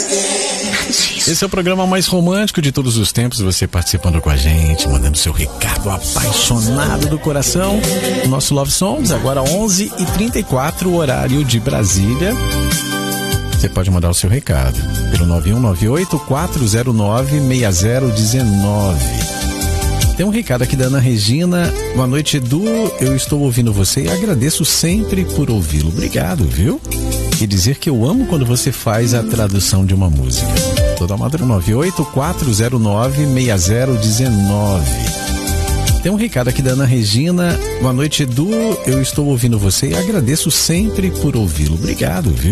Esse é o programa mais romântico de todos os tempos, você participando com a gente, mandando seu recado apaixonado do coração. O nosso Love Songs, agora 11h34, horário de Brasília. Você pode mandar o seu recado pelo 9198-409-6019. Tem um recado aqui da Ana Regina. Boa noite, Edu. Eu estou ouvindo você e agradeço sempre por ouvi-lo. Obrigado, viu? E dizer que eu amo quando você faz a tradução de uma música. Toda madrugada, 98-409-6019. Tem um recado aqui da Ana Regina. Boa noite, Edu. Eu estou ouvindo você e agradeço sempre por ouvi-lo. Obrigado, viu?